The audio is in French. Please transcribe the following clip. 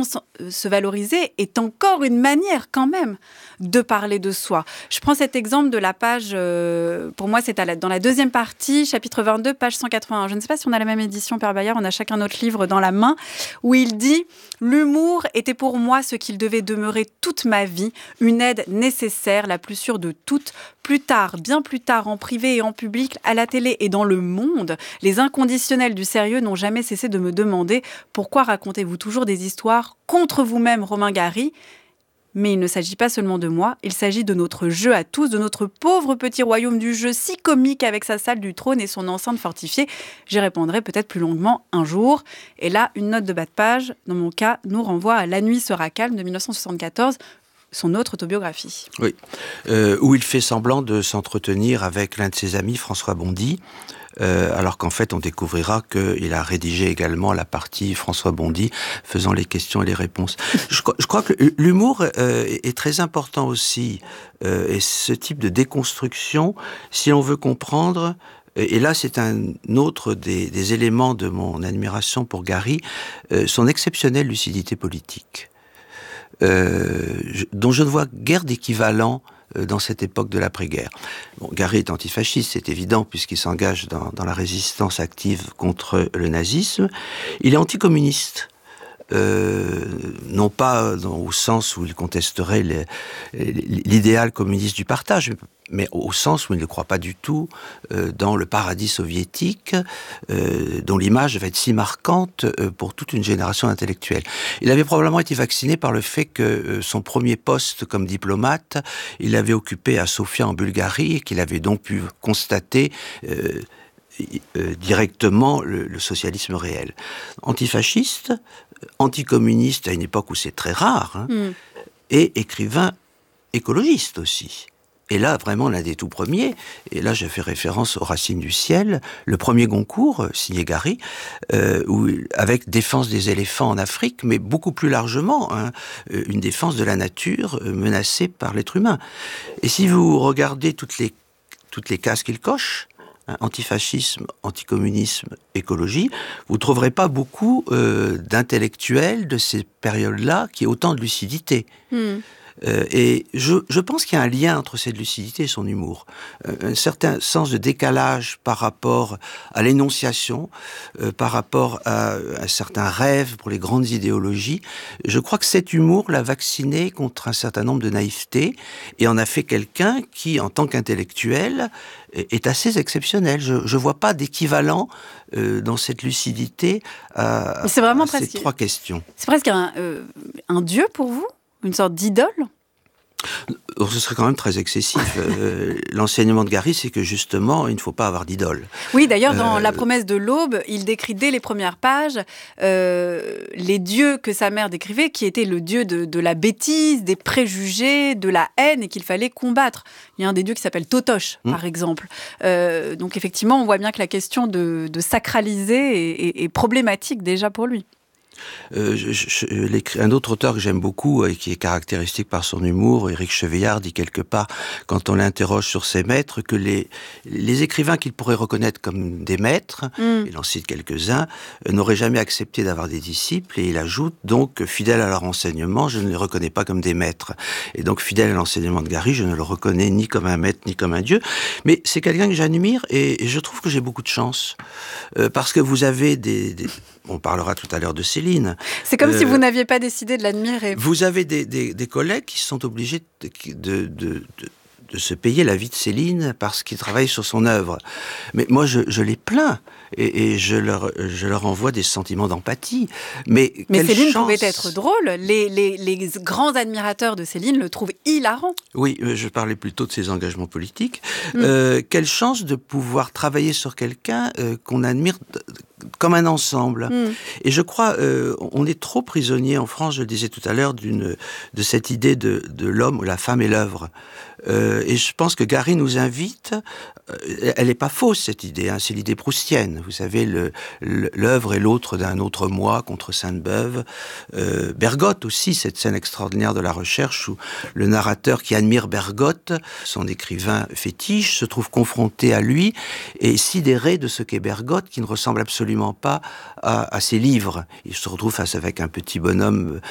se valoriser est encore une manière quand même de parler de soi. Je prends cet exemple de la page, pour moi c'est dans la deuxième partie, chapitre 22, page 181. Je ne sais pas si on a la même édition, Père Bayard, on a chacun notre livre dans la main, où il dit « L'humour était pour moi ce qu'il devait demeurer toute ma vie, une aide nécessaire, la plus sûre de toutes. Plus tard, bien plus tard, en privé et en public, à la télé et dans le monde, les inconditionnels du sérieux n'ont jamais cessé de me demander « Pourquoi racontez-vous toujours des histoires contre vous-même, Romain Gary ?» Mais il ne s'agit pas seulement de moi, il s'agit de notre jeu à tous, de notre pauvre petit royaume du jeu si comique avec sa salle du trône et son enceinte fortifiée. J'y répondrai peut-être plus longuement un jour. Et là, une note de bas de page, dans mon cas, nous renvoie à La nuit sera calme de 1974, son autre autobiographie. Oui, où il fait semblant de s'entretenir avec l'un de ses amis, François Bondy, alors qu'en fait on découvrira qu'il a rédigé également la partie François Bondy faisant les questions et les réponses. Je crois que l'humour est très important aussi, et ce type de déconstruction, si on veut comprendre, et là c'est un autre des éléments de mon admiration pour Gary, son exceptionnelle lucidité politique, dont je ne vois guère d'équivalent dans cette époque de l'après-guerre. Bon, Gary est antifasciste, c'est évident, puisqu'il s'engage dans la résistance active contre le nazisme. Il est anticommuniste. Non pas au sens où il contesterait l'idéal communiste du partage, mais au sens où il ne croit pas du tout dans le paradis soviétique, dont l'image va être si marquante pour toute une génération d'intellectuels. Il avait probablement été vacciné par le fait que son premier poste comme diplomate, il l'avait occupé à Sofia en Bulgarie, et qu'il avait donc pu constater directement le socialisme réel. Antifasciste, anticommuniste à une époque où c'est très rare, et écrivain écologiste aussi. Et là, vraiment, l'un des tout premiers, et là, je fais référence aux Racines du ciel, le premier Goncourt, signé Gary, avec défense des éléphants en Afrique, mais beaucoup plus largement, une défense de la nature menacée par l'être humain. Et si vous regardez toutes les cases qu'il coche, antifascisme, anticommunisme, écologie, vous ne trouverez pas beaucoup d'intellectuels de ces périodes-là qui aient autant de lucidité. Et je pense qu'il y a un lien entre cette lucidité et son humour. Un certain sens de décalage par rapport à l'énonciation, par rapport à un certain rêve pour les grandes idéologies. Je crois que cet humour l'a vacciné contre un certain nombre de naïvetés et en a fait quelqu'un qui, en tant qu'intellectuel, est assez exceptionnel. Je ne vois pas d'équivalent dans cette lucidité à ces trois questions. C'est presque un dieu pour vous ? Une sorte d'idole ? Ce serait quand même très excessif. L'enseignement de Gary, c'est que justement, il ne faut pas avoir d'idole. Oui, d'ailleurs, dans La promesse de l'aube, il décrit dès les premières pages les dieux que sa mère décrivait, qui étaient le dieu de la bêtise, des préjugés, de la haine, et qu'il fallait combattre. Il y a un des dieux qui s'appelle Totoche, par exemple. Donc effectivement, on voit bien que la question de sacraliser est problématique déjà pour lui. Un autre auteur que j'aime beaucoup et qui est caractéristique par son humour, Éric Chevillard, dit quelque part, quand on l'interroge sur ses maîtres, que les écrivains qu'il pourrait reconnaître comme des maîtres, il en cite quelques-uns, n'auraient jamais accepté d'avoir des disciples, et il ajoute donc, fidèle à leur enseignement, je ne les reconnais pas comme des maîtres. Et donc, fidèle à l'enseignement de Gary, je ne le reconnais ni comme un maître, ni comme un dieu. Mais c'est quelqu'un que j'admire, et je trouve que j'ai beaucoup de chance. Parce que vous avez on parlera tout à l'heure de Céline. C'est comme si vous n'aviez pas décidé de l'admirer. Vous avez des collègues qui sont obligés de se payer la vie de Céline parce qu'ils travaillent sur son œuvre. Mais moi, je les plains et je leur envoie des sentiments d'empathie. Mais Céline pouvait être drôle. Les grands admirateurs de Céline le trouvent hilarant. Oui, je parlais plutôt de ses engagements politiques. Quelle chance de pouvoir travailler sur quelqu'un qu'on admire comme un ensemble. Et je crois, on est trop prisonnier en France, je le disais tout à l'heure, de cette idée de l'homme, la femme et l'œuvre. Et je pense que Gary nous invite, elle n'est pas fausse cette idée, c'est l'idée proustienne. Vous savez, l'œuvre est l'autre d'un autre moi contre Sainte-Beuve. Bergotte aussi, cette scène extraordinaire de la recherche où le narrateur qui admire Bergotte, son écrivain fétiche, se trouve confronté à lui et sidéré de ce qu'est Bergotte, qui ne ressemble absolument pas à ses livres. Il se retrouve face avec un petit bonhomme